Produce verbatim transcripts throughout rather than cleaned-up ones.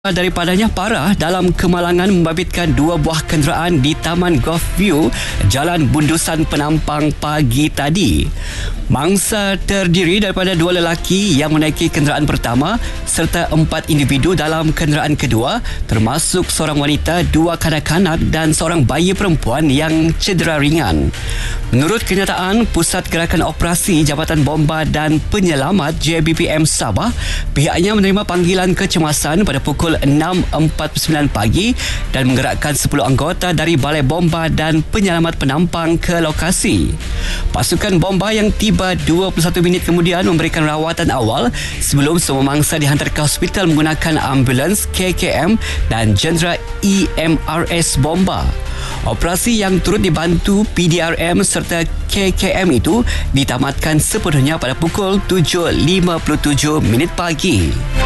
Daripadanya parah dalam kemalangan membabitkan dua buah kenderaan di Taman Golf View, Jalan Bundusan Penampang pagi tadi. Mangsa terdiri daripada dua lelaki yang menaiki kenderaan pertama serta empat individu dalam kenderaan kedua, termasuk seorang wanita, dua kanak-kanak dan seorang bayi perempuan yang cedera ringan. Menurut kenyataan Pusat Gerakan Operasi Jabatan Bomba dan Penyelamat J B P M Sabah, pihaknya menerima panggilan kecemasan pada pukul enam empat puluh sembilan pagi dan menggerakkan sepuluh anggota dari Balai Bomba dan Penyelamat Penampang ke lokasi. Pasukan bomba yang tiba dua puluh satu minit kemudian memberikan rawatan awal sebelum semua mangsa dihantar ke hospital menggunakan ambulans K K M dan jentera E M R S bomba. Operasi yang turut dibantu P D R M serta K K M itu ditamatkan sepenuhnya pada pukul tujuh lima puluh tujuh minit pagi.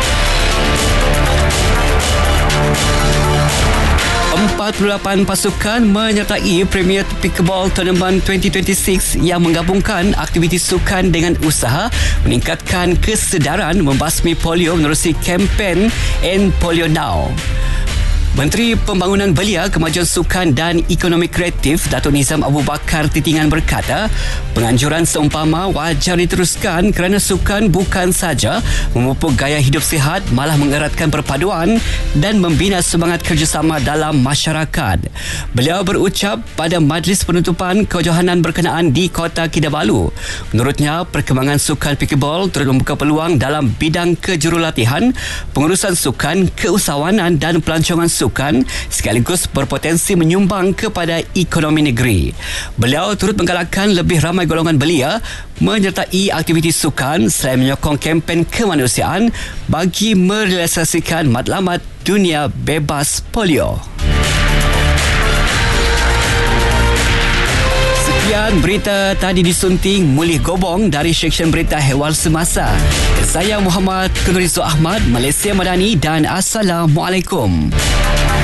empat puluh lapan pasukan menyertai Premier Pickleball Tournament dua ribu dua puluh enam yang menggabungkan aktiviti sukan dengan usaha meningkatkan kesedaran membasmi polio menerusi kempen End Polio Now. Menteri Pembangunan Belia, Kemajuan Sukan dan Ekonomi Kreatif Datuk Nizam Abu Bakar Titingan berkata, penganjuran seumpama wajar diteruskan kerana sukan bukan saja memupuk gaya hidup sihat, malah mengeratkan perpaduan dan membina semangat kerjasama dalam masyarakat. Beliau berucap pada majlis penutupan kejohanan berkenaan di Kota Kinabalu. Menurutnya, perkembangan sukan pickleball turut membuka peluang dalam bidang kejurulatihan, pengurusan sukan, keusahawanan dan pelancongan sukan sukan sekaligus berpotensi menyumbang kepada ekonomi negeri. Beliau turut menggalakkan lebih ramai golongan belia menyertai aktiviti sukan selain menyokong kempen kemanusiaan bagi merealisasikan matlamat dunia bebas polio. Sekian berita tadi disunting Mulih Gobong dari Seksyen Berita Hewal Semasa. Saya Muhammad Kunurizo Ahmad, Malaysia Madani dan Assalamualaikum.